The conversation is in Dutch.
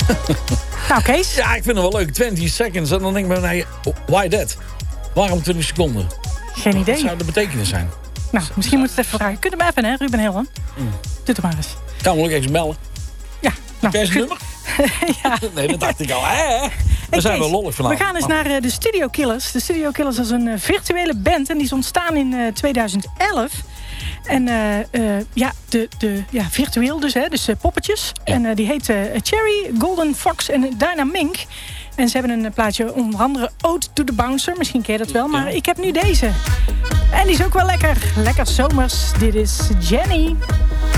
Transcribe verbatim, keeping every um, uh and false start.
Nou, Kees? Ja, ik vind het wel leuk. twintig seconds. En dan denk ik bij mij, why that? Waarom twintig seconden? Geen idee. Wat zou de betekenis zijn? Nou, misschien moet je het even vragen. Kun je hem even, hè, Ruben Hillen? Mm. Doe het maar eens. Kan wel ook eens bellen. Ja. Nou, Ken je zijn nummer? Ja. Nee, dat dacht ik al. Hè? We zijn wel lollig vanavond. We gaan eens naar uh, de Studio Killers. De Studio Killers is een uh, virtuele band. En die is ontstaan in uh, tweeduizend elf. En uh, uh, ja, de, de, ja, virtueel dus, hè, dus uh, poppetjes. Ja. En uh, die heet uh, Cherry, Golden Fox en Dyna Mink. En ze hebben een plaatje, onder andere Ode to the Bouncer. Misschien ken je dat wel, maar ja. Ik heb nu deze. En die is ook wel lekker. Lekker zomers. Dit is Jenny.